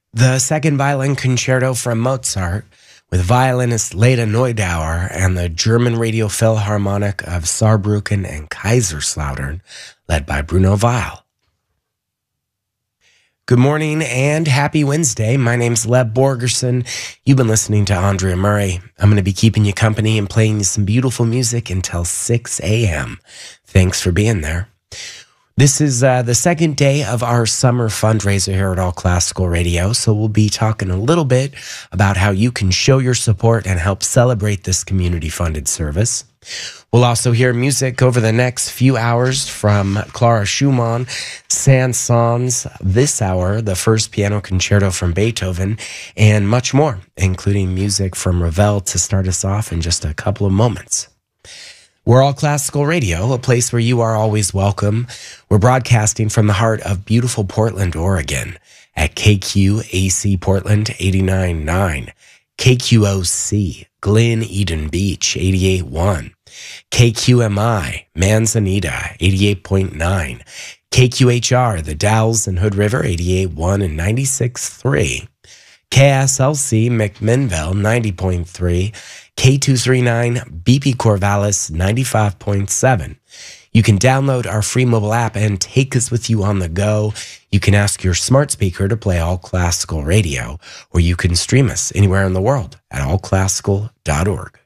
The Second Violin Concerto from Mozart with violinist Leda Neudauer and the German Radio Philharmonic of Saarbrücken and Kaiserslautern, led by Bruno Weil. Good morning and happy Wednesday. My name's Leb Borgerson. You've been listening to Andrea Murray. I'm going to be keeping you company and playing you some beautiful music until 6 a.m. Thanks for being there. This is the second day of our summer fundraiser here at All Classical Radio, so we'll be talking a little bit about how you can show your support and help celebrate this community-funded service. We'll also hear music over the next few hours from Clara Schumann, Saint-Saëns, this hour, the first piano concerto from Beethoven, and much more, including music from Ravel to start us off in just a couple of moments. We're All Classical Radio, a place where you are always welcome. We're broadcasting from the heart of beautiful Portland, Oregon at KQAC Portland 89.9, KQOC Glen Eden Beach 88.1, KQMI Manzanita 88.9, KQHR The Dalles and Hood River 88.1 and 96.3, KSLC McMinnville 90.3, K239 BP Corvallis 95.7. You can download our free mobile app and take us with you on the go. You can ask your smart speaker to play All Classical Radio, or you can stream us anywhere in the world at allclassical.org.